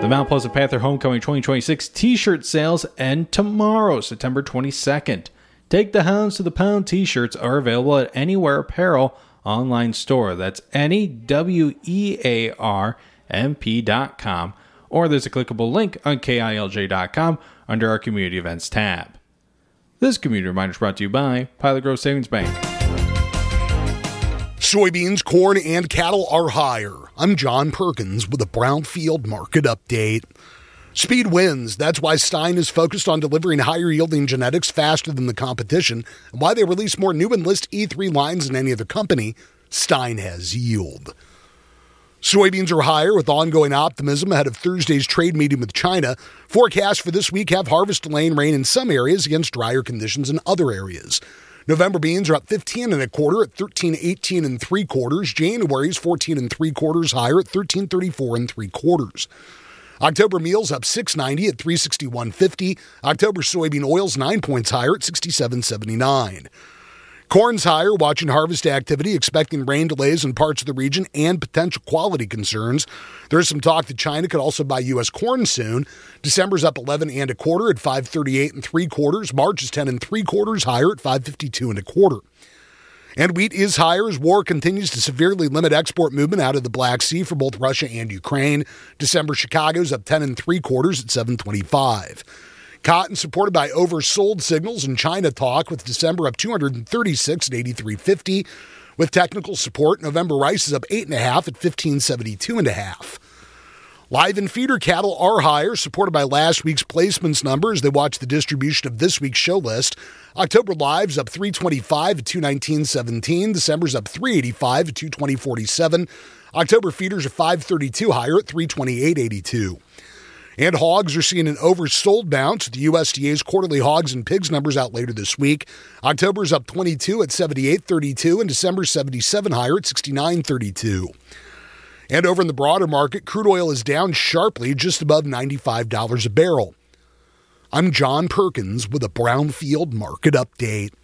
The Mount Pleasant Panther Homecoming 2026 t-shirt sales end tomorrow, September 22nd. Take the Hounds to the Pound t-shirts are available at Anywhere Apparel online store. That's AnyWearMP.com, or there's a clickable link on KILJ.com under our Community Events tab. This community reminder is brought to you by Pilot Grove Savings Bank. Soybeans, corn, and cattle are higher. I'm John Perkins with a Brownfield Market Update. Speed wins. That's why Stein is focused on delivering higher-yielding genetics faster than the competition, and why they release more new Enlist E3 lines than any other company. Stein has yield. Soybeans are higher with ongoing optimism ahead of Thursday's trade meeting with China. Forecasts for this week have harvest delaying rain in some areas against drier conditions in other areas. November beans are up 15 1/4 at 13.18 3/4. January's 14 3/4 higher at 13.34 3/4. October meals up 6.90 at 361.50. October soybean oils 9 points higher at 67.79. Corn's higher, watching harvest activity, expecting rain delays in parts of the region and potential quality concerns. There's some talk that China could also buy U.S. corn soon. December's up 11 1/4 at 538 3/4. March is 10 3/4 higher at 552 1/4. And wheat is higher as war continues to severely limit export movement out of the Black Sea for both Russia and Ukraine. December Chicago's up 10 3/4 at 725. Cotton supported by oversold signals and China talk, with December up 236 at 83.50. With technical support, November rice is up 8.5 at 1572.5. Live and feeder cattle are higher, supported by last week's placements numbers. They watch the distribution of this week's show list. October live's up 325 at 219.17. December's up 385 at 220.47. October feeders are 532 higher at 328.82. And hogs are seeing an oversold bounce. The USDA's quarterly hogs and pigs numbers out later this week. October's up 22 at 78.32, and December's 77 higher at 69.32. And over in the broader market, crude oil is down sharply, just above $95 a barrel. I'm John Perkins with a Brownfield Market Update.